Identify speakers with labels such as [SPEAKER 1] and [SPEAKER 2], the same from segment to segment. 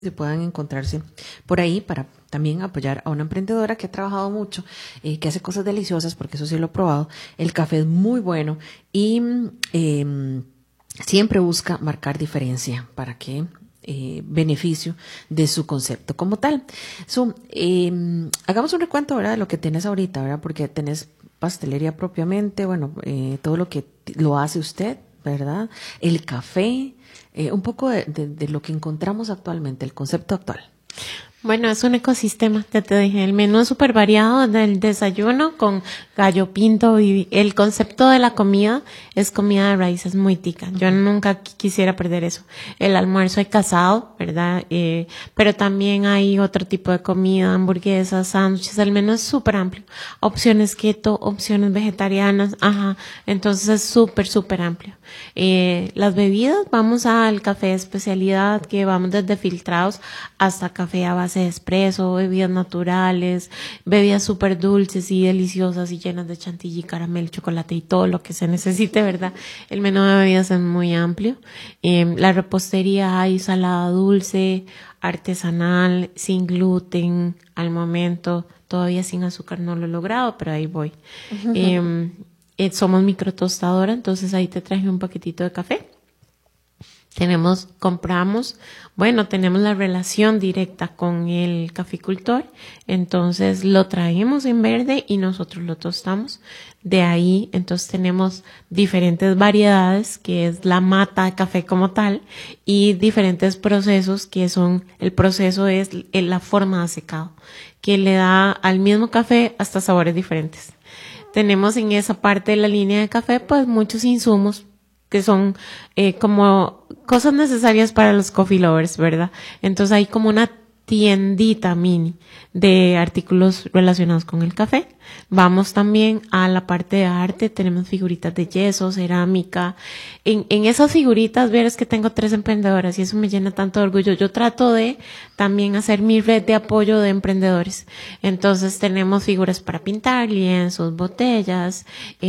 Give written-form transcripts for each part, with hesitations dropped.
[SPEAKER 1] se puedan encontrarse por ahí para también apoyar a una emprendedora que ha trabajado mucho, que hace cosas deliciosas, porque eso sí lo he probado. El café es muy bueno y siempre busca marcar diferencia para que beneficio de su concepto como tal. Hagamos un recuento, ¿verdad?, de lo que tenés ahorita, ¿verdad? Porque tenés pastelería propiamente, bueno, todo lo que lo hace usted, ¿verdad? El café, un poco de lo que encontramos actualmente, el concepto actual.
[SPEAKER 2] Bueno, es un ecosistema, ya te dije, el menú es súper variado del desayuno con gallo pinto y el concepto de la comida es comida de raíces muy tica. Yo nunca quisiera perder eso. El almuerzo hay casado, ¿verdad? Pero también hay otro tipo de comida, hamburguesas, sándwiches, el menú es súper amplio. Opciones keto, opciones vegetarianas, ajá. Entonces es súper, súper amplio. Las bebidas, vamos al café de especialidad, que vamos desde filtrados hasta café a base de espresso, bebidas naturales, bebidas súper dulces y deliciosas y llenas de chantilly, caramelo, chocolate y todo lo que se necesite, ¿verdad? El menú de bebidas es muy amplio. La repostería hay salada dulce, artesanal, sin gluten, al momento, todavía sin azúcar no lo he logrado, pero ahí voy. Somos microtostadora, entonces ahí te traje un paquetito de café. Tenemos la relación directa con el caficultor, entonces lo traemos en verde y nosotros lo tostamos. De ahí, entonces tenemos diferentes variedades, que es la mata de café como tal, y diferentes procesos, que son, el proceso es la forma de secado, que le da al mismo café hasta sabores diferentes. Tenemos en esa parte de la línea de café, pues muchos insumos que son como cosas necesarias para los coffee lovers, ¿verdad? Entonces hay como una tiendita mini de artículos relacionados con el café. Vamos también a la parte de arte, tenemos figuritas de yeso, cerámica. En esas figuritas, verás que tengo 3 emprendedoras y eso me llena tanto de orgullo. Yo trato de también hacer mi red de apoyo de emprendedores. Entonces tenemos figuras para pintar, lienzos, botellas,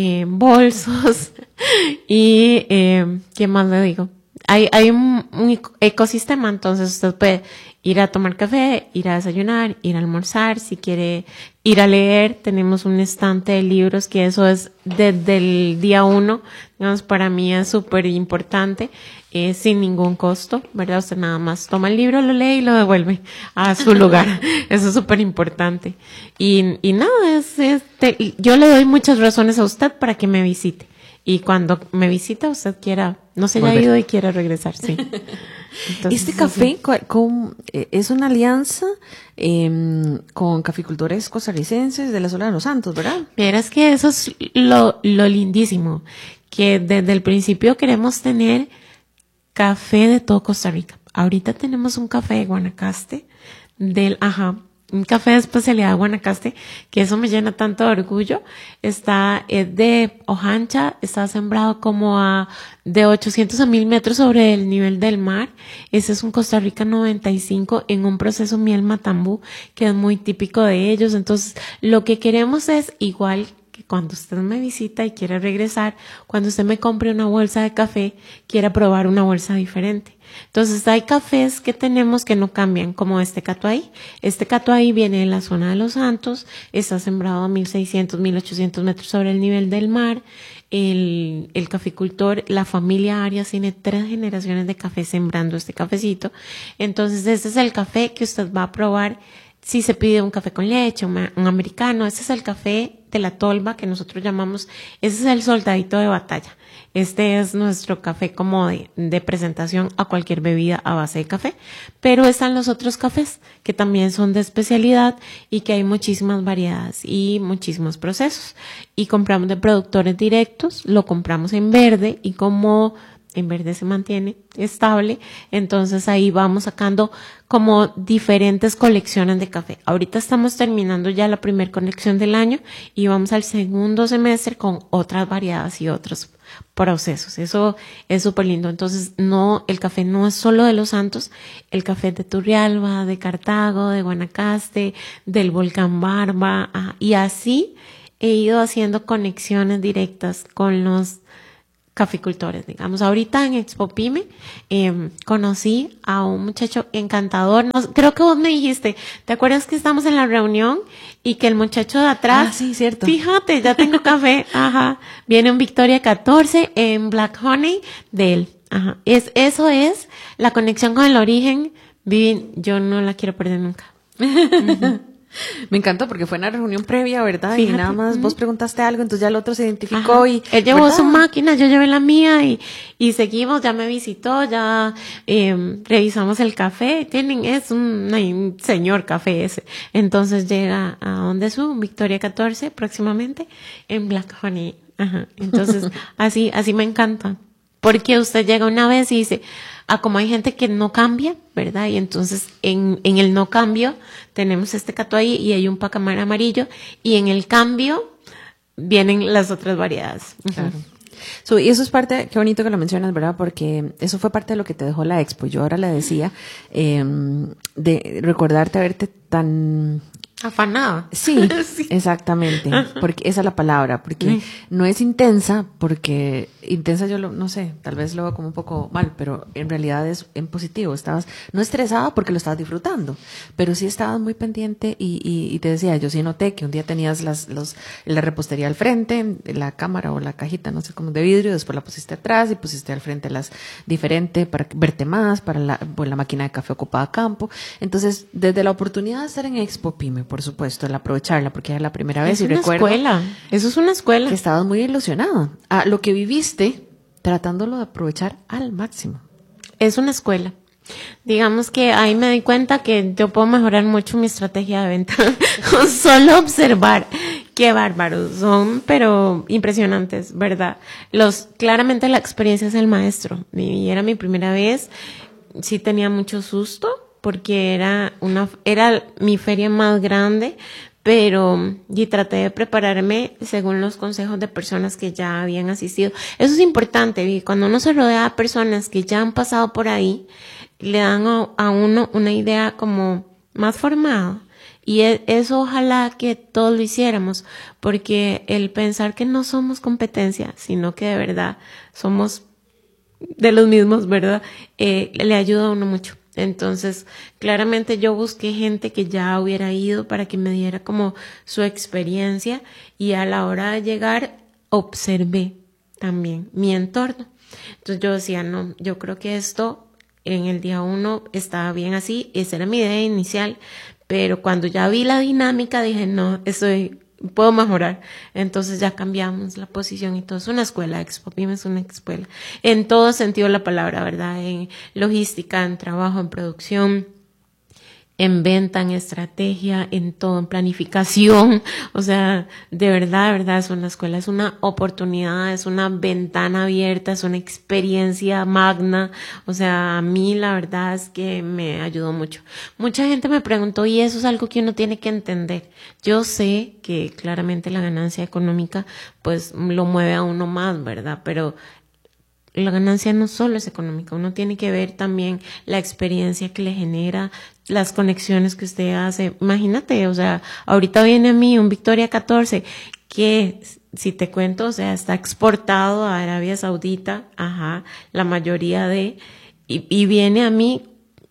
[SPEAKER 2] bolsos y ¿qué más le digo? Hay un ecosistema, entonces usted puede ir a tomar café, ir a desayunar, ir a almorzar, si quiere ir a leer, tenemos un estante de libros, que eso es desde el día 1, digamos, para mí es súper importante, sin ningún costo, ¿verdad? Usted nada más toma el libro, lo lee y lo devuelve a su lugar, eso es súper importante. Y nada, yo le doy muchas razones a usted para que me visite. Y cuando me visita usted no se haya ido y quiera regresar, sí. Entonces,
[SPEAKER 1] este café es una alianza con caficultores costarricenses de la zona de Los Santos, ¿verdad?
[SPEAKER 2] Verás que eso es lo lindísimo, que desde el principio queremos tener café de todo Costa Rica. Ahorita tenemos un café de Guanacaste, un café de especialidad de Guanacaste, que eso me llena tanto de orgullo. Es de hojancha, está sembrado como de 800 a 1000 metros sobre el nivel del mar. Ese es un Costa Rica 95 en un proceso miel matambú, que es muy típico de ellos. Entonces, lo que queremos es igual que cuando usted me visita y quiere regresar, cuando usted me compre una bolsa de café, quiera probar una bolsa diferente. Entonces hay cafés que tenemos que no cambian, como este Catuay. Este Catuay viene de la zona de Los Santos, está sembrado a 1600, 1800 metros sobre el nivel del mar. El caficultor, la familia Arias tiene 3 generaciones de café sembrando este cafecito. Entonces este es el café que usted va a probar si se pide un café con leche, un americano. Este es el café de la tolva que nosotros llamamos, ese es el soldadito de batalla. Este es nuestro café como de presentación a cualquier bebida a base de café, pero están los otros cafés que también son de especialidad y que hay muchísimas variedades y muchísimos procesos. Y compramos de productores directos, lo compramos en verde y como en verde se mantiene estable, entonces ahí vamos sacando como diferentes colecciones de café. Ahorita estamos terminando ya la primera colección del año y vamos al segundo semestre con otras variedades y otros procesos. Eso es súper lindo. Entonces, el café no es solo de Los Santos, el café de Turrialba, de Cartago, de Guanacaste, del Volcán Barba, y así he ido haciendo conexiones directas con los caficultores, digamos. Ahorita en Expo Pyme conocí a un muchacho encantador. Creo que vos me dijiste, ¿te acuerdas que estamos en la reunión y que el muchacho de atrás,
[SPEAKER 1] sí, cierto,
[SPEAKER 2] fíjate, ya tengo café, ajá, viene un Victoria 14 en Black Honey de él, ajá. Eso es la conexión con el origen, Vivi, yo no la quiero perder nunca.
[SPEAKER 1] Me encantó porque fue una reunión previa, ¿verdad?
[SPEAKER 2] Fíjate.
[SPEAKER 1] Y nada más vos preguntaste algo, entonces ya el otro se identificó.
[SPEAKER 2] Ajá.
[SPEAKER 1] Y
[SPEAKER 2] él llevó
[SPEAKER 1] ¿verdad?
[SPEAKER 2] su máquina, yo llevé la mía y seguimos, ya me visitó, ya revisamos el café. Es un señor café ese. Entonces llega a donde su Victoria 14 próximamente en Black Honey. Ajá. Entonces así me encanta. Porque usted llega una vez y dice, como hay gente que no cambia, ¿verdad? Y entonces en el no cambio tenemos este catuay y hay un pacamar amarillo y en el cambio vienen las otras variedades.
[SPEAKER 1] Claro. Y eso es parte, qué bonito que lo mencionas, ¿verdad? Porque eso fue parte de lo que te dejó la expo. Yo ahora le decía, de recordarte verte tan...
[SPEAKER 2] Afanada.
[SPEAKER 1] Sí, sí, exactamente, porque esa es la palabra, porque no es intensa, porque intensa yo no sé, tal vez lo veo como un poco mal, pero en realidad es en positivo, estabas no estresada porque lo estabas disfrutando, pero sí estabas muy pendiente y te decía, yo sí noté que un día tenías la repostería al frente, la cámara o la cajita, no sé cómo, de vidrio, después la pusiste atrás y pusiste al frente las diferente para verte más, para la máquina de café ocupada a campo, entonces desde la oportunidad de estar en Expo Pyme, por supuesto, el aprovecharla, porque era la primera vez y recuerdo
[SPEAKER 2] eso es una escuela.
[SPEAKER 1] Que estabas muy ilusionada a lo que viviste, tratándolo de aprovechar al máximo.
[SPEAKER 2] Es una escuela. Digamos que ahí me di cuenta que yo puedo mejorar mucho mi estrategia de venta. Solo observar. Qué bárbaros son, pero impresionantes, ¿verdad? Claramente la experiencia es el maestro. Y era mi primera vez. Sí tenía mucho susto porque era mi feria más grande, pero y traté de prepararme según los consejos de personas que ya habían asistido. Eso es importante, y cuando uno se rodea de personas que ya han pasado por ahí, le dan a uno una idea como más formada. Y eso ojalá que todos lo hiciéramos, porque el pensar que no somos competencia, sino que de verdad somos de los mismos, ¿verdad? Le ayuda a uno mucho. Entonces, claramente yo busqué gente que ya hubiera ido para que me diera como su experiencia y a la hora de llegar observé también mi entorno. Entonces yo decía, no, yo creo que esto en el día 1 estaba bien así, esa era mi idea inicial, pero cuando ya vi la dinámica dije, no, puedo mejorar. Entonces ya cambiamos la posición y todo. Es una escuela, Expo Pyme es una escuela. En todo sentido de la palabra, ¿verdad? En logística, en trabajo, en producción, en venta, en estrategia, en todo, en planificación. O sea, de verdad es una escuela, es una oportunidad, es una ventana abierta, es una experiencia magna. O sea, a mí la verdad es que me ayudó mucho. Mucha gente me preguntó, y eso es algo que uno tiene que entender. Yo sé que claramente la ganancia económica pues lo mueve a uno más, ¿verdad? Pero la ganancia no solo es económica, uno tiene que ver también la experiencia que le genera, las conexiones que usted hace. Imagínate, o sea, ahorita viene a mí un Victoria 14 que, si te cuento, o sea, está exportado a Arabia Saudita, la mayoría y viene a mí,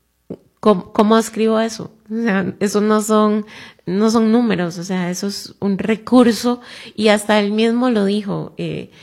[SPEAKER 2] ¿cómo escribo eso? O sea, eso no son números, o sea, eso es un recurso y hasta él mismo lo dijo,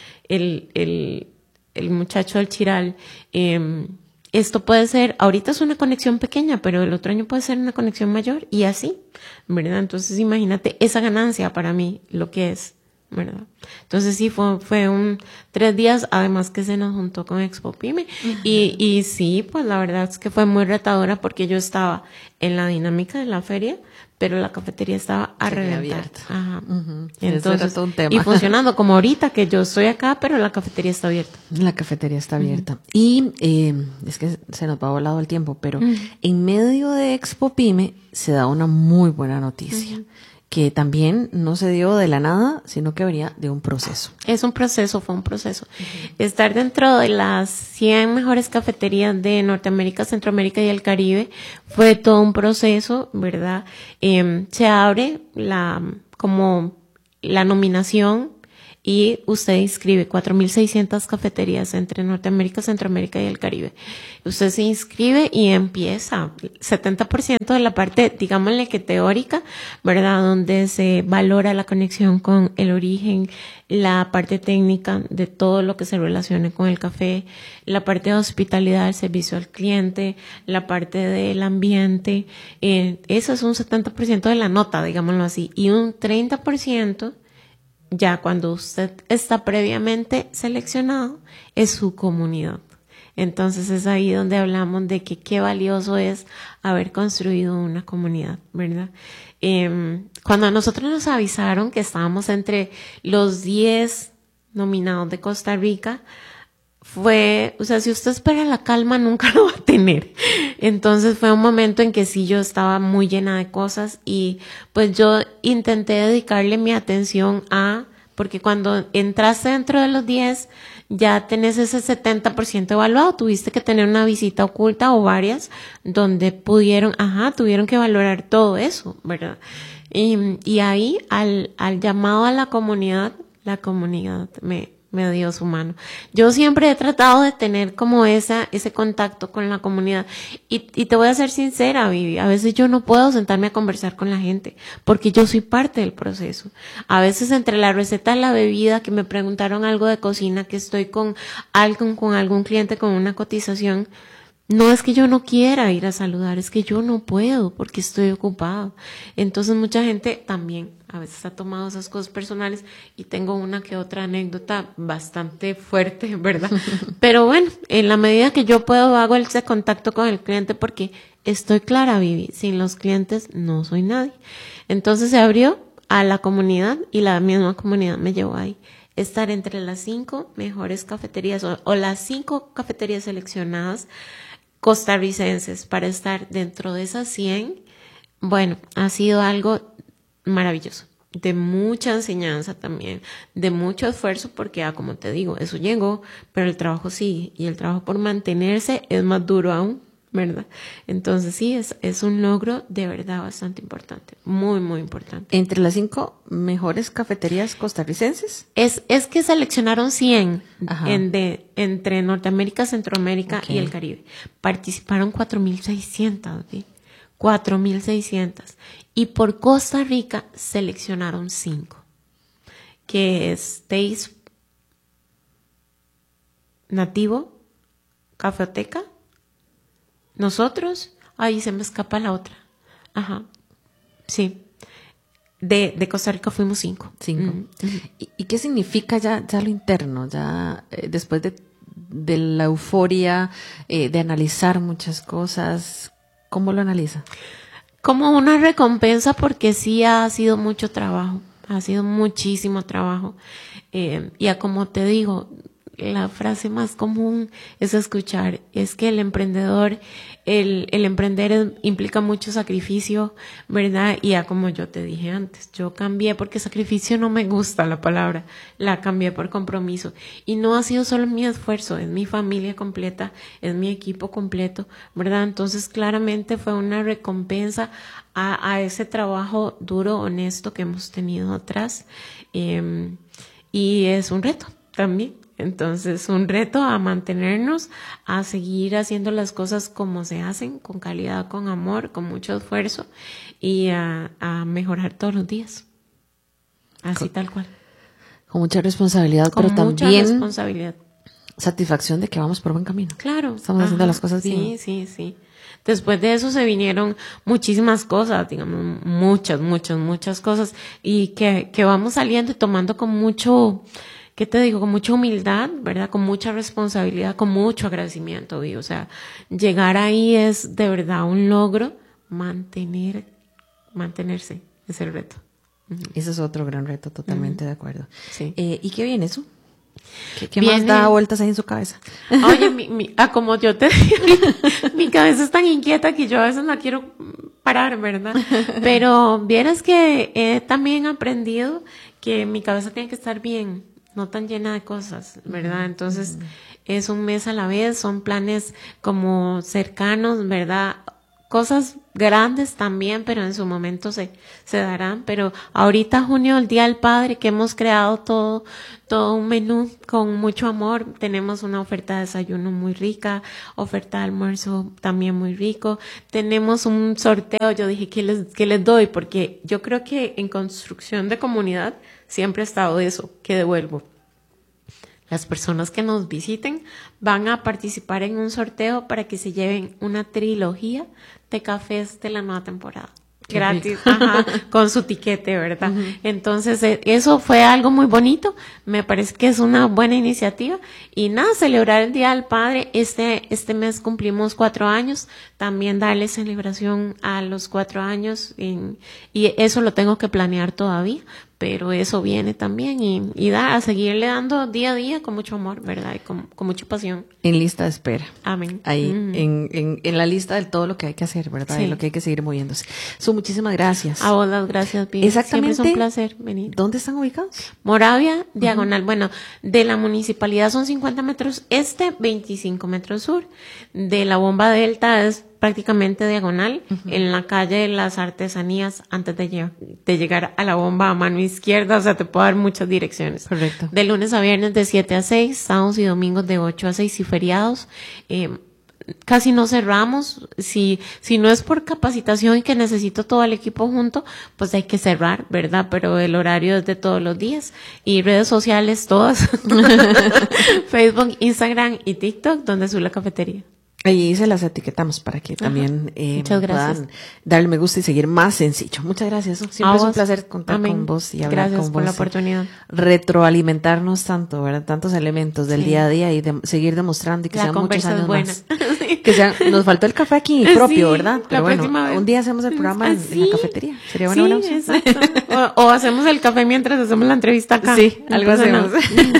[SPEAKER 2] el muchacho del Chiral, esto puede ser, ahorita es una conexión pequeña, pero el otro año puede ser una conexión mayor y así, ¿verdad? Entonces imagínate esa ganancia para mí, lo que es, ¿verdad? Entonces sí, fue 3 días, además que se nos juntó con Expo Pyme y sí, pues la verdad es que fue muy retadora porque yo estaba en la dinámica de la feria, pero la cafetería estaba a reventar. Entonces, todo un tema. Y funcionando como ahorita que yo estoy acá, pero la cafetería está abierta.
[SPEAKER 1] La cafetería está abierta. Y es que se nos va volado el tiempo, pero en medio de Expo Pyme se da una muy buena noticia. Que también no se dio de la nada, sino que venía de un proceso.
[SPEAKER 2] Fue un proceso. Estar dentro de las 100 mejores cafeterías de Norteamérica, Centroamérica y el Caribe fue todo un proceso, ¿verdad? Se abre como la nominación y usted inscribe 4.600 cafeterías entre Norteamérica, Centroamérica y el Caribe. Usted se inscribe y empieza 70% de la parte, digámosle que teórica, ¿verdad? Donde se valora la conexión con el origen, la parte técnica de todo lo que se relacione con el café, la parte de hospitalidad, el servicio al cliente, la parte del ambiente. Eso es un 70% de la nota, digámoslo así, y un 30% ya cuando usted está previamente seleccionado, es su comunidad. Entonces es ahí donde hablamos de que qué valioso es haber construido una comunidad, ¿verdad? Cuando a nosotros nos avisaron que estábamos entre los 10 nominados de Costa Rica, fue, o sea, si usted espera la calma, nunca lo va a tener. Entonces fue un momento en que sí, yo estaba muy llena de cosas y pues yo intenté dedicarle mi atención porque cuando entraste dentro de los 10, ya tenés ese 70% evaluado, tuviste que tener una visita oculta o varias, donde tuvieron que valorar todo eso, ¿verdad? Y ahí, al llamado a la comunidad me dio su mano. Yo siempre he tratado de tener como ese contacto con la comunidad. Y te voy a ser sincera, Vivi, a veces yo no puedo sentarme a conversar con la gente, porque yo soy parte del proceso. A veces entre la receta de la bebida, que me preguntaron algo de cocina, que estoy con algún cliente con una cotización, no es que yo no quiera ir a saludar, es que yo no puedo porque estoy ocupado. Entonces mucha gente también a veces ha tomado esas cosas personales y tengo una que otra anécdota bastante fuerte, ¿verdad? Pero bueno, en la medida que yo puedo hago ese contacto con el cliente porque estoy clara, Vivi, sin los clientes no soy nadie. Entonces se abrió a la comunidad y la misma comunidad me llevó ahí. Estar entre las 5 mejores cafeterías o las 5 cafeterías seleccionadas costarricenses para estar dentro de esas 100, bueno, ha sido algo maravilloso, de mucha enseñanza también, de mucho esfuerzo, porque como te digo, eso llegó, pero el trabajo sigue, y el trabajo por mantenerse es más duro aún, ¿verdad? Entonces sí, es un logro de verdad bastante importante, muy, muy importante.
[SPEAKER 1] Entre las 5 mejores cafeterías costarricenses.
[SPEAKER 2] Es que seleccionaron 100 entre Norteamérica, Centroamérica y el Caribe. Participaron 4.600, ¿sí? 4.600. Y por Costa Rica seleccionaron 5, que es Taste Nativo, Cafeteca, nosotros, ahí se me escapa la otra. Sí. De Costa Rica fuimos 5.
[SPEAKER 1] 5. ¿Y qué significa ya lo interno? Ya después de la euforia, de analizar muchas cosas, ¿cómo lo analiza?
[SPEAKER 2] Como una recompensa, porque sí ha sido mucho trabajo, ha sido muchísimo trabajo. Y como te digo, la frase más común es escuchar, es que el emprendedor, el emprender implica mucho sacrificio, ¿verdad? Y como yo te dije antes, yo cambié porque sacrificio no me gusta la palabra, la cambié por compromiso. Y no ha sido solo mi esfuerzo, es mi familia completa, es mi equipo completo, ¿verdad? Entonces claramente fue una recompensa a ese trabajo duro, honesto que hemos tenido atrás. Y es un reto también. Entonces, un reto a mantenernos, a seguir haciendo las cosas como se hacen, con calidad, con amor, con mucho esfuerzo y a mejorar todos los días. Así tal cual.
[SPEAKER 1] Con mucha responsabilidad,
[SPEAKER 2] con
[SPEAKER 1] pero
[SPEAKER 2] mucha
[SPEAKER 1] también
[SPEAKER 2] responsabilidad.
[SPEAKER 1] Satisfacción de que vamos por buen camino.
[SPEAKER 2] Claro.
[SPEAKER 1] Estamos haciendo las cosas bien.
[SPEAKER 2] Sí. Después de eso se vinieron muchísimas cosas, digamos, muchas cosas y que vamos saliendo y tomando con mucho... ¿Qué te digo? Con mucha humildad, ¿verdad? Con mucha responsabilidad, con mucho agradecimiento, ¿sí? O sea, llegar ahí es de verdad un logro, mantenerse es el reto.
[SPEAKER 1] Ese es otro gran reto, totalmente de acuerdo.
[SPEAKER 2] Sí.
[SPEAKER 1] ¿Y qué viene eso? ¿Qué más da vueltas ahí en su cabeza?
[SPEAKER 2] Oye, como yo te digo, mi cabeza es tan inquieta que yo a veces la quiero parar, ¿verdad? Pero vieras que he también aprendido que mi cabeza tiene que estar bien, no tan llena de cosas, ¿verdad? Entonces, es un mes a la vez, son planes como cercanos, ¿verdad? cosas grandes también, pero en su momento se darán. Pero ahorita junio, el Día del Padre, que hemos creado todo un menú con mucho amor. Tenemos una oferta de desayuno muy rica, oferta de almuerzo también muy rico. Tenemos un sorteo. Yo dije, ¿qué les doy? Porque yo creo que en construcción de comunidad siempre ha estado eso, que devuelvo. Las personas que nos visiten van a participar en un sorteo para que se lleven una trilogía de cafés de la nueva temporada. Gratis, ajá, con su tiquete, ¿verdad? Uh-huh. Entonces, eso fue algo muy bonito. Me parece que es una buena iniciativa. Y nada, celebrar el Día del Padre. Este mes cumplimos 4 años. También darle celebración a los 4 años. Y eso lo tengo que planear todavía. Pero eso viene también y a seguirle dando día a día con mucho amor, ¿verdad? Y con mucha pasión.
[SPEAKER 1] En lista de espera.
[SPEAKER 2] Amén.
[SPEAKER 1] Ahí, en la lista de todo lo que hay que hacer, ¿verdad? Sí. Y lo que hay que seguir moviéndose. Muchísimas gracias.
[SPEAKER 2] A vos las gracias, Pili.
[SPEAKER 1] Exactamente.
[SPEAKER 2] Siempre es un placer venir.
[SPEAKER 1] ¿Dónde están ubicados?
[SPEAKER 2] Moravia, diagonal. Bueno, de la municipalidad son 50 metros este, 25 metros sur. De la bomba Delta es prácticamente diagonal, en la calle de las Artesanías, antes de llegar a la bomba a mano izquierda. O sea, te puedo dar muchas direcciones.
[SPEAKER 1] Correcto.
[SPEAKER 2] De lunes a viernes de 7 a 6, sábados y domingos de 8 a 6 y feriados. Casi no cerramos. Si no es por capacitación y que necesito todo el equipo junto, pues hay que cerrar, ¿verdad? Pero el horario es de todos los días. Y redes sociales todas. Facebook, Instagram y TikTok, donde sube la cafetería.
[SPEAKER 1] Ahí se las etiquetamos para que también puedan darle me gusta y seguir más sencillo. Muchas gracias. Siempre es un placer contar con vos y hablar con vos.
[SPEAKER 2] Gracias por la oportunidad.
[SPEAKER 1] Retroalimentarnos tanto, ¿verdad? Tantos elementos del día a día y seguir demostrando y que sean muchos años más. Nos faltó el café aquí propio, ¿verdad? Pero bueno, un día hacemos el programa en la cafetería. Sería buena opción.
[SPEAKER 2] Exacto. O hacemos el café mientras hacemos la entrevista acá.
[SPEAKER 1] Sí, algo hacemos.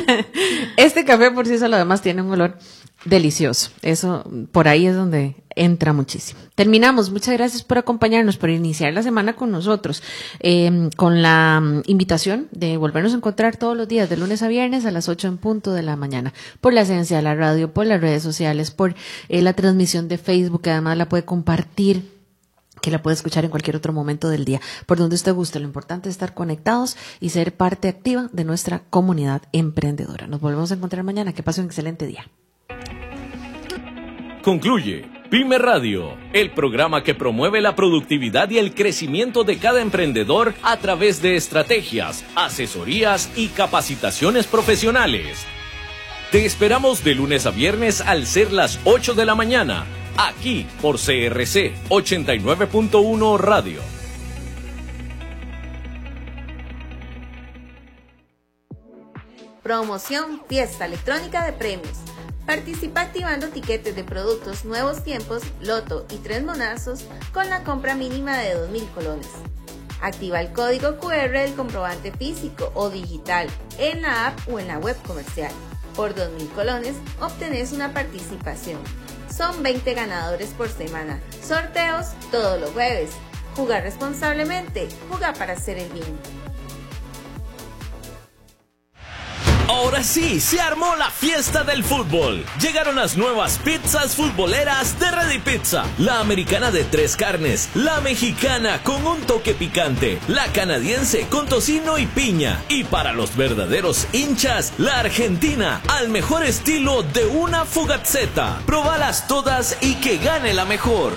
[SPEAKER 1] Este café por sí solo además tiene un olor delicioso. Eso, por ahí es donde entra muchísimo. Terminamos. Muchas gracias por acompañarnos, por iniciar la semana con nosotros, con la invitación de volvernos a encontrar todos los días, de lunes a viernes a las 8 en punto de la mañana, por la esencia de la radio, por las redes sociales, por la transmisión de Facebook, que además la puede compartir, que la puede escuchar en cualquier otro momento del día, por donde usted guste. Lo importante es estar conectados y ser parte activa de nuestra comunidad emprendedora. Nos volvemos a encontrar mañana. Que pase un excelente día.
[SPEAKER 3] Concluye Pyme Radio, el programa que promueve la productividad y el crecimiento de cada emprendedor a través de estrategias, asesorías y capacitaciones profesionales. Te esperamos de lunes a viernes al ser las 8 de la mañana, aquí por CRC 89.1 Radio.
[SPEAKER 4] Promoción Fiesta Electrónica de Premios. Participa activando tiquetes de productos Nuevos Tiempos, Loto y 3 monazos con la compra mínima de 2.000 colones. Activa el código QR del comprobante físico o digital en la app o en la web comercial. Por 2.000 colones obtenés una participación. Son 20 ganadores por semana. Sorteos todos los jueves. Jugar responsablemente. Juega para hacer el bien.
[SPEAKER 3] Ahora sí, se armó la fiesta del fútbol. Llegaron las nuevas pizzas futboleras de Ready Pizza. La americana de 3 carnes, la mexicana con un toque picante, la canadiense con tocino y piña. Y para los verdaderos hinchas, la argentina, al mejor estilo de una fugazzetta. Probalas todas y que gane la mejor.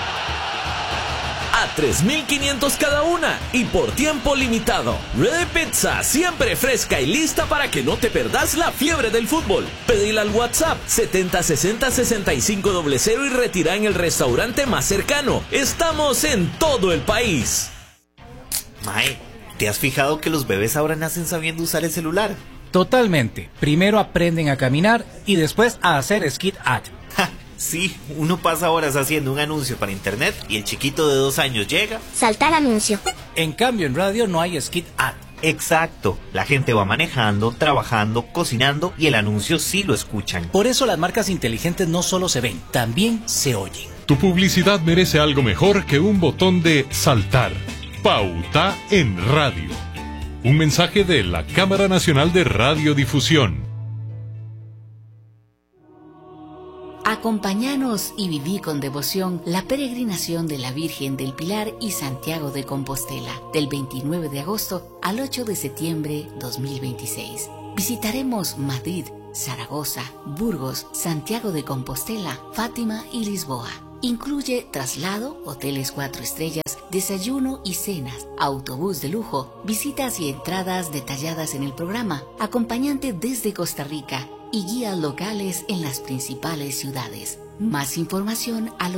[SPEAKER 3] A 3.500 cada una y por tiempo limitado. Ready Pizza, siempre fresca y lista para que no te perdas la fiebre del fútbol. Pedila al WhatsApp 7060-6500 y retira en el restaurante más cercano. Estamos en todo el país.
[SPEAKER 5] Mae, ¿te has fijado que los bebés ahora nacen sabiendo usar el celular?
[SPEAKER 6] Totalmente. Primero aprenden a caminar y después a hacer skid at.
[SPEAKER 5] Sí, uno pasa horas haciendo un anuncio para internet y el chiquito de 2 años llega.
[SPEAKER 7] Saltar anuncio.
[SPEAKER 6] En cambio, en radio no hay skid ad.
[SPEAKER 5] Exacto. La gente va manejando, trabajando, cocinando y el anuncio sí lo escuchan.
[SPEAKER 6] Por eso las marcas inteligentes no solo se ven, también se oyen.
[SPEAKER 8] Tu publicidad merece algo mejor que un botón de saltar. Pauta en radio. Un mensaje de la Cámara Nacional de Radiodifusión.
[SPEAKER 7] Acompáñanos y viví con devoción la peregrinación de la Virgen del Pilar y Santiago de Compostela, del 29 de agosto al 8 de septiembre 2026. Visitaremos Madrid, Zaragoza, Burgos, Santiago de Compostela, Fátima y Lisboa. Incluye traslado, hoteles 4 estrellas, desayuno y cenas, autobús de lujo, visitas y entradas detalladas en el programa, acompañante desde Costa Rica y guías locales en las principales ciudades. Más información al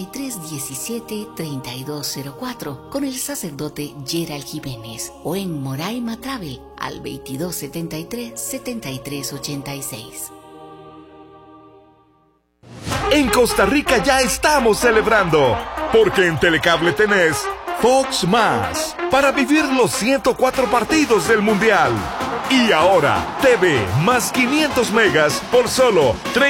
[SPEAKER 7] 8317-3204 con el sacerdote Gerald Jiménez o en Moraima Travel al 2273-7386.
[SPEAKER 9] En Costa Rica ya estamos celebrando, porque en Telecable tenés Fox Más para vivir los 104 partidos del Mundial. Y ahora, TV más 500 megas por solo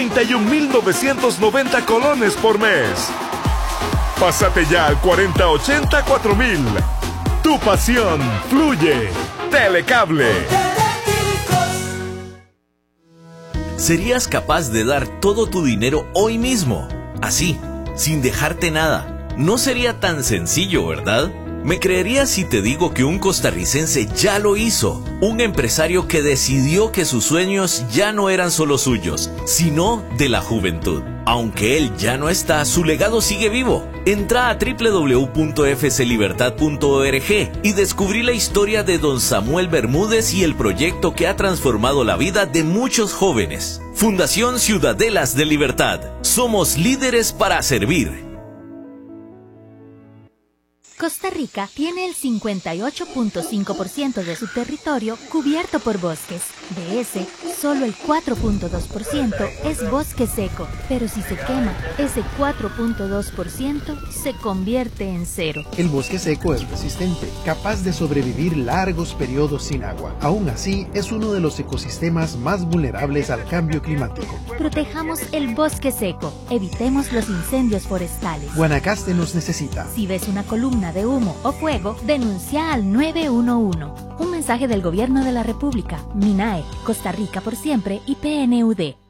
[SPEAKER 9] 31.990 colones por mes. Pásate ya al 4080-4000. Tu pasión fluye. Telecable.
[SPEAKER 3] ¿Serías capaz de dar todo tu dinero hoy mismo? Así, sin dejarte nada. No sería tan sencillo, ¿verdad? ¿Me creerías si te digo que un costarricense ya lo hizo? Un empresario que decidió que sus sueños ya no eran solo suyos, sino de la juventud. Aunque él ya no está, su legado sigue vivo. Entra a www.fclibertad.org y descubrí la historia de don Samuel Bermúdez y el proyecto que ha transformado la vida de muchos jóvenes. Fundación Ciudadelas de Libertad. Somos líderes para servir.
[SPEAKER 10] Costa Rica tiene el 58.5% de su territorio cubierto por bosques. De ese, solo el 4.2% es bosque seco, pero si se quema, ese 4.2% se convierte en cero.
[SPEAKER 11] El bosque seco es resistente, capaz de sobrevivir largos periodos sin agua. Aún así, es uno de los ecosistemas más vulnerables al cambio climático.
[SPEAKER 10] Protejamos el bosque seco, evitemos los incendios forestales.
[SPEAKER 11] Guanacaste nos necesita.
[SPEAKER 10] Si ves una columna de humo o fuego, denuncia al 911. Un mensaje del Gobierno de la República, MINAE, Costa Rica por siempre y PNUD.